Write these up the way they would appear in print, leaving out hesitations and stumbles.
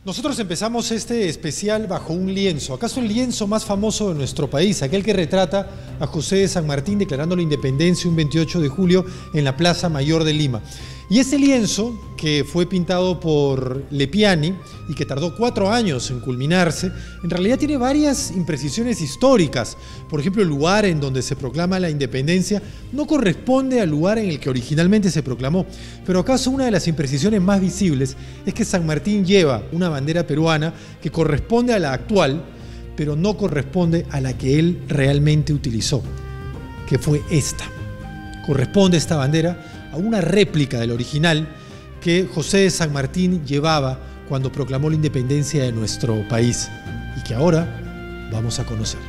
Nosotros empezamos este especial bajo un lienzo, acaso el lienzo más famoso de nuestro país, aquel que retrata a José de San Martín declarando la independencia un 28 de julio en la Plaza Mayor de Lima. Y ese lienzo, que fue pintado por Lepiani y que tardó 4 años en culminarse, en realidad tiene varias imprecisiones históricas. Por ejemplo, el lugar en donde se proclama la independencia no corresponde al lugar en el que originalmente se proclamó. Pero acaso una de las imprecisiones más visibles es que San Martín lleva una bandera peruana que corresponde a la actual, pero no corresponde a la que él realmente utilizó, que fue esta. Corresponde esta bandera a una réplica del original que José de San Martín llevaba cuando proclamó la independencia de nuestro país y que ahora vamos a conocer.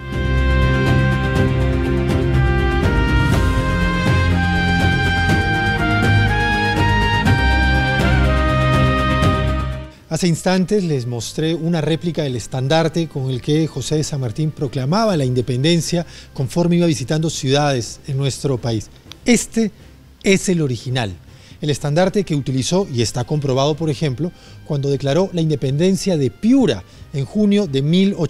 Hace instantes les mostré una réplica del estandarte con el que José de San Martín proclamaba la independencia conforme iba visitando ciudades en nuestro país. Este es el original, el estandarte que utilizó y está comprobado, por ejemplo, cuando declaró la independencia de Piura en junio de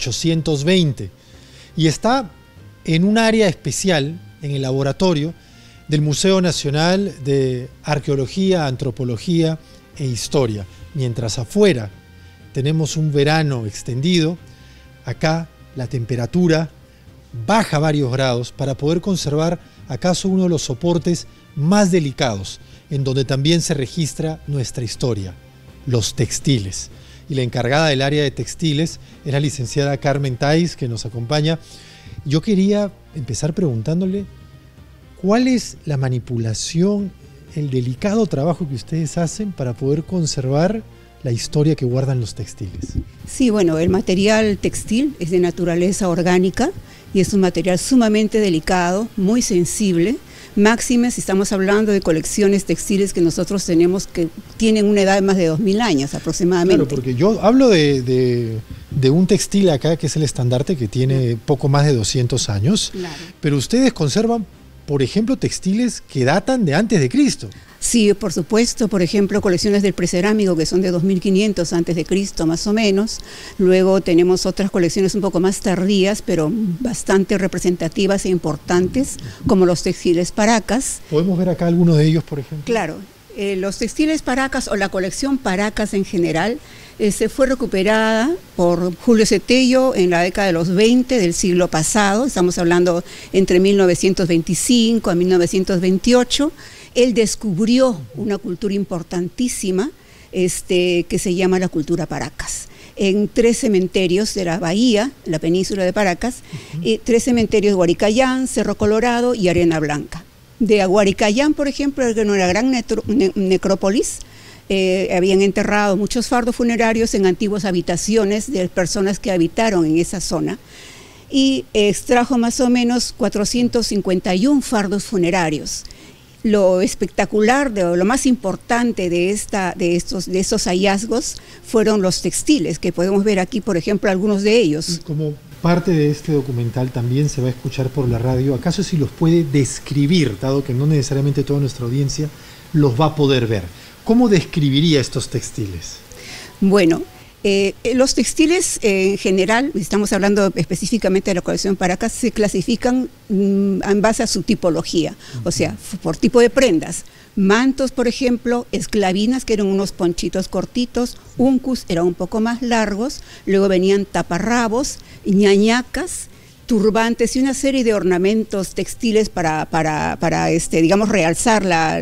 1820. Y está en un área especial, en el laboratorio del Museo Nacional de Arqueología, Antropología e Historia. Mientras afuera tenemos un verano extendido, acá la temperatura baja varios grados para poder conservar acaso uno de los soportes más delicados, en donde también se registra nuestra historia, los textiles. Y la encargada del área de textiles es la licenciada Carmen Tais, que nos acompaña. Yo quería empezar preguntándole cuál es la manipulación, el delicado trabajo que ustedes hacen para poder conservar la historia que guardan los textiles. Sí, bueno, el material textil es de naturaleza orgánica y es un material sumamente delicado, muy sensible. Máxime si estamos hablando de colecciones textiles que nosotros tenemos que tienen una edad de más de 2000 años aproximadamente. Claro, porque yo hablo de un textil acá que es el estandarte que tiene poco más de 200 años, claro. Pero ustedes conservan, por ejemplo, textiles que datan de antes de Cristo. Sí, por supuesto, por ejemplo, colecciones del precerámico que son de 2500 antes de Cristo más o menos. Luego tenemos otras colecciones un poco más tardías, pero bastante representativas e importantes, como los textiles Paracas. ¿Podemos ver acá algunos de ellos, por ejemplo? Claro, los textiles Paracas o la colección Paracas en general se fue recuperada por Julio Cetello en la década de los 20 del siglo pasado, estamos hablando entre 1925 a 1928. Él descubrió una cultura importantísima que se llama la cultura Paracas. En 3 cementerios de la bahía, la península de Paracas, 3 cementerios: Huaricayán, Cerro Colorado y Arena Blanca. De Huaricayán, por ejemplo, era una gran necrópolis. Habían enterrado muchos fardos funerarios en antiguas habitaciones de personas que habitaron en esa zona y extrajo más o menos 451 fardos funerarios. Lo espectacular, lo más importante de estos hallazgos fueron los textiles, que podemos ver aquí, por ejemplo, algunos de ellos. Como parte de este documental también se va a escuchar por la radio, ¿acaso si los puede describir, dado que no necesariamente toda nuestra audiencia los va a poder ver? ¿Cómo describiría estos textiles? Bueno, los textiles en general, estamos hablando específicamente de la colección Paracas, se clasifican en base a su tipología, o sea, por tipo de prendas. Mantos, por ejemplo, esclavinas, que eran unos ponchitos cortitos, uncus eran un poco más largos, luego venían taparrabos, ñañacas, turbantes y una serie de ornamentos textiles para digamos, realzar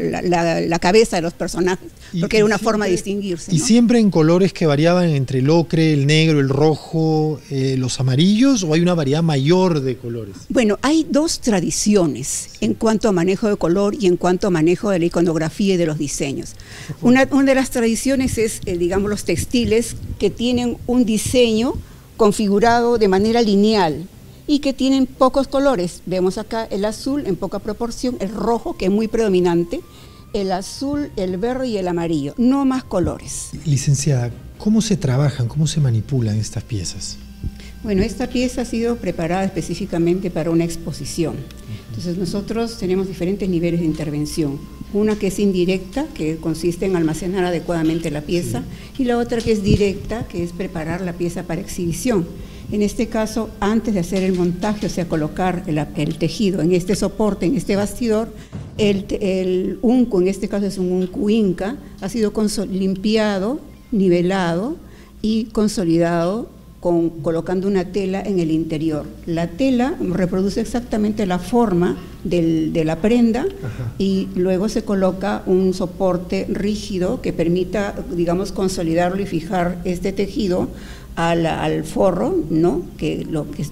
la cabeza de los personajes, porque era una forma de distinguirse, ¿no? ¿Y siempre en colores que variaban entre el ocre, el negro, el rojo, los amarillos, o hay una variedad mayor de colores? Bueno, hay 2 tradiciones en cuanto a manejo de color y en cuanto a manejo de la iconografía y de los diseños. Una de las tradiciones es, digamos, los textiles que tienen un diseño configurado de manera lineal y que tienen pocos colores. Vemos acá el azul en poca proporción, el rojo, que es muy predominante, el azul, el verde y el amarillo, no más colores. Licenciada, ¿cómo se trabajan, cómo se manipulan estas piezas? Bueno, esta pieza ha sido preparada específicamente para una exposición. Entonces nosotros tenemos diferentes niveles de intervención. Una que es indirecta, que consiste en almacenar adecuadamente la pieza, y la otra que es directa, que es preparar la pieza para exhibición. En este caso, antes de hacer el montaje, o sea, colocar el tejido en este soporte, en este bastidor, el unco, en este caso es un unco inca, ha sido limpiado, nivelado y consolidado colocando una tela en el interior. La tela reproduce exactamente la forma de la prenda. Ajá. Y luego se coloca un soporte rígido que permita, digamos, consolidarlo y fijar este tejido al forro, ¿no? Que